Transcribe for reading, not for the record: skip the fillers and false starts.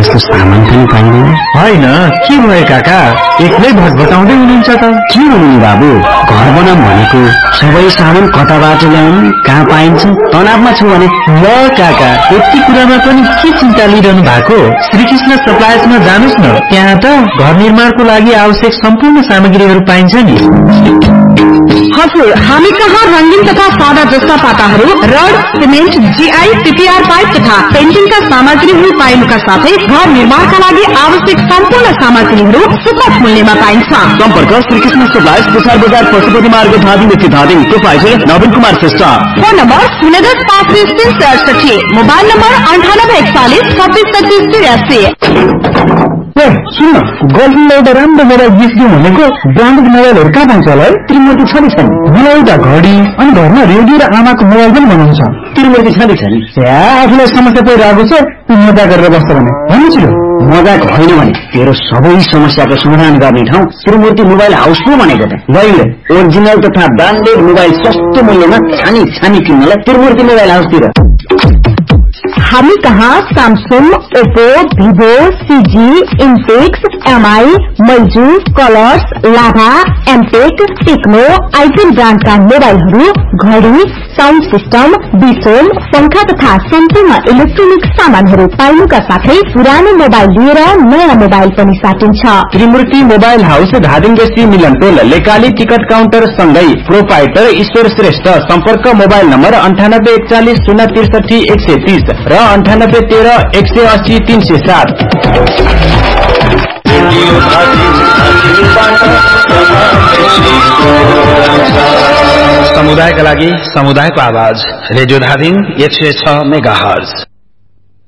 जस्तो सामान पनि पाइँदैन। होइन के भयो काका, एक्लै भटभटाउँदै हुनुहुन्छ त? के हुनु बाबु, घर बनाऊँ भनेको सबै सामान कताबाट ल्याउनु, कहाँ पाइन्छ, तनावमा छु भने। ल काका, यति कुरामा पनि के चिन्ता लिइरहनु भएको? श्रीकृष्ण सप्लायर्समा जानुस् न, त्यहाँ त घर निर्माणको लागि आवश्यक सम्पूर्ण सामग्रीहरू पाइन्छ नि। हजुर, हामी कहाँ रंगीन तथा सादा जस्ता पाताहरू, rod, cement, GI, PPR pipe तथा पेन्टिङका सामग्रीहरू पाइनुका साथै घर निर्माणका लागि आवश्यक सम्पूर्ण सामग्रीहरू सुपथ मूल्यमा पाइन्छ। सम्पर्क श्रीकृष्ण सप्लायर्स, प्रसार बजार, पशुपति मार्ग, धादिङ स्थित धादिङ। प्रोपाइटर नवीन Kumar Shrestha. Phone number 075 mobile number 9841262683। सुन्न, गर्लफ्रेन्डले एउटा राम्रो मोबाइल गिफ्ट दिउँ भनेको ब्रान्डेड मोबाइलहरू कहाँ पाइन्छ होला है? त्रिमूर्ति छँदै छ नि। मलाई एउटा घडी अनि घरमा रेडियो र आमाको मोबाइल पनि बनाउँछ। त्रिमूर्ति छँदै छ नि। आफूलाई समस्या परिरहेको छ, तँ मजा गरेर बस्छ भने भन्नु छिटो। मजाक होइन भने तेरो सबै समस्याको समाधान गर्ने ठाउँ त्रिमूर्ति मोबाइल हाउस पो भनेको त। गइले ओरिजिनल तथा ब्रान्डेड मोबाइल सस्तो मूल्यमा छानी किन्नलाई त्रिमूर्ति मोबाइल हाउसतिर। हामी कहाँ Samsung, Oppo, Vivo, CG, इन्फिक्स, MI, मैजू, colours, लाभा, एमटेक, टेक्नो, आइटेल ब्रान्डका मोबाइलहरू, घडी, साउन्ड सिस्टम, बिसोल, पंखा तथा सम्पूर्ण इलेक्ट्रोनिक सामानहरू पाइनुका साथै पुरानो मोबाइल लिएर नयाँ मोबाइल पनि साटिन्छ। त्रिमूर्ति मोबाइल हाउस, धादिङ बेसी, मिलनटोल, लेकाली टिकट काउन्टर सँगै प्रोपाइटर ईश्वर श्रेष्ठ। सम्पर्क मोबाइल नम्बर 984140633130 र 9813180307। समुदायका लागि समुदायको आवाज, रेडियो धादिङ 106 मेगाहर्ज।